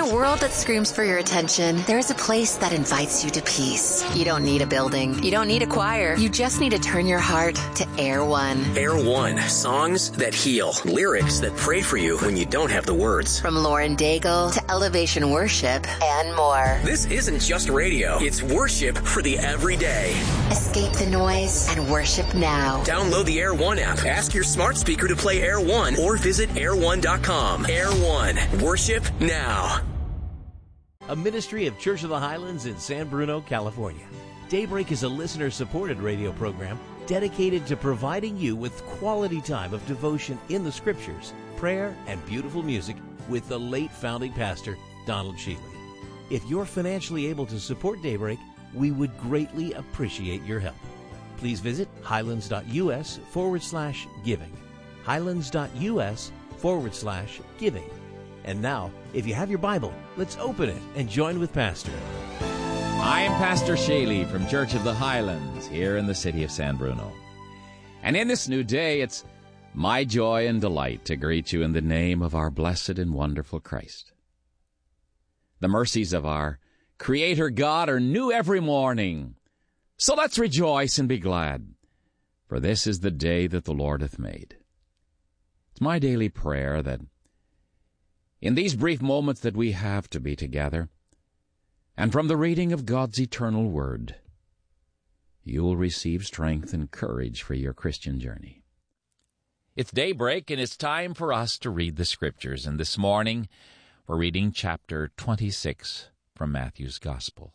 a world that screams for your attention, there is a place that invites you to peace. You don't need a building. You don't need a choir. You just need to turn your heart to Air One. Air One. Songs that heal. Lyrics that pray for you when you don't have the words. From Lauren Daigle to Elevation Worship and more. This isn't just radio. It's worship for the everyday. Escape the noise and worship now. Download the Air One app. Ask your smart speaker to play Air One or visit air1.com. Air One. Worship now. A ministry of Church of the Highlands in San Bruno, California. Daybreak is a listener-supported radio program dedicated to providing you with quality time of devotion in the Scriptures, prayer, and beautiful music with the late founding pastor, Donald Shealy. If you're financially able to support Daybreak, we would greatly appreciate your help. Please visit highlands.us/giving. highlands.us/giving. And now, if you have your Bible, let's open it and join with Pastor. I am Pastor Shealy from Church of the Highlands here in the city of San Bruno. And in this new day, it's my joy and delight to greet you in the name of our blessed and wonderful Christ. The mercies of our Creator God are new every morning. So let's rejoice and be glad, for this is the day that the Lord hath made. It's my daily prayer that in these brief moments that we have to be together, and from the reading of God's eternal Word, you will receive strength and courage for your Christian journey. It's daybreak, and it's time for us to read the Scriptures. And this morning, we're reading chapter 26 from Matthew's Gospel.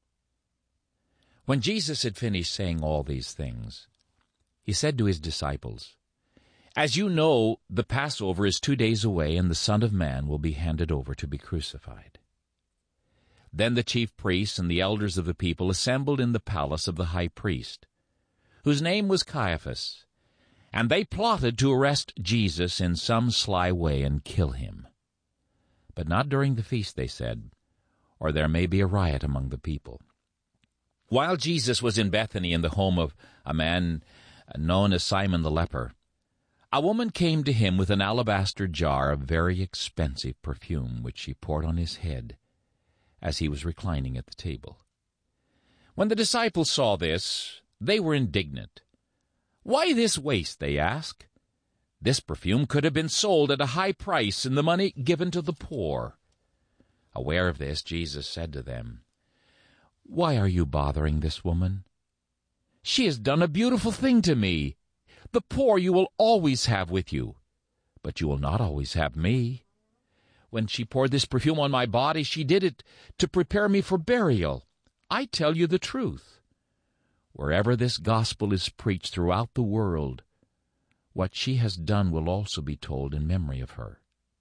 When Jesus had finished saying all these things, he said to his disciples, "As you know, the Passover is 2 days away, and the Son of Man will be handed over to be crucified." Then the chief priests and the elders of the people assembled in the palace of the high priest, whose name was Caiaphas, and they plotted to arrest Jesus in some sly way and kill him. But not during the feast, they said, or there may be a riot among the people. While Jesus was in Bethany in the home of a man known as Simon the leper, a woman came to him with an alabaster jar of very expensive perfume, which she poured on his head as he was reclining at the table. When the disciples saw this, they were indignant. "Why this waste?" they asked. "This perfume could have been sold at a high price and the money given to the poor." Aware of this, Jesus said to them, "Why are you bothering this woman? She has done a beautiful thing to me. The poor you will always have with you, but you will not always have me. When she poured this perfume on my body, she did it to prepare me for burial. I tell you the truth. Wherever this gospel is preached throughout the world, what she has done will also be told in memory of her."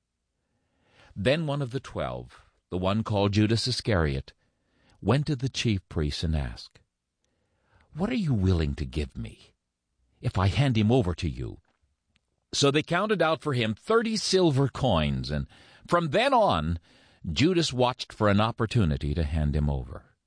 Then one of the 12, the one called Judas Iscariot, went to the chief priests and asked, "What are you willing to give me if I hand him over to you?" So they counted out for him 30 silver coins, and from then on, Judas watched for an opportunity to hand him over.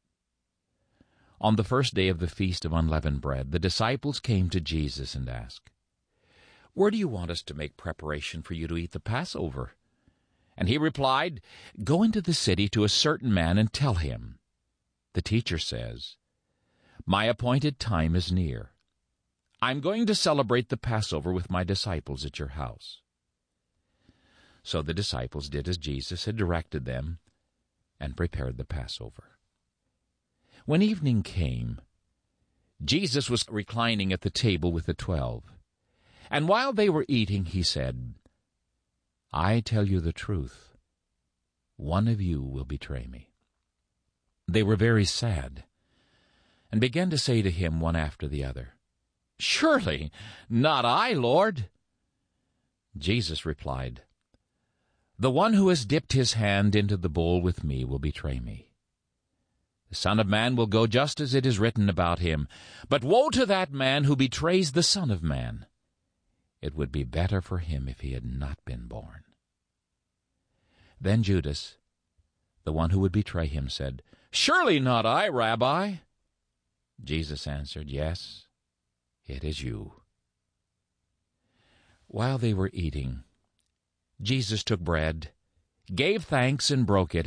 On the first day of the Feast of Unleavened Bread, the disciples came to Jesus and asked, "Where do you want us to make preparation for you to eat the Passover?" And he replied, "Go into the city to a certain man and tell him, 'The teacher says, my appointed time is near. I'm going to celebrate the Passover with my disciples at your house.'" So the disciples did as Jesus had directed them and prepared the Passover. When evening came, Jesus was reclining at the table with the 12. And while they were eating, he said, "I tell you the truth, one of you will betray me." They were very sad, and began to say to him one after the other, "Surely not I, Lord." Jesus replied, "The one who has dipped his hand into the bowl with me will betray me. The Son of Man will go just as it is written about him, but woe to that man who betrays the Son of Man. It would be better for him if he had not been born." Then Judas, the one who would betray him, said, "Surely not I, Rabbi." Jesus answered, "Yes, it is you." While they were eating, Jesus took bread, gave thanks, and broke it,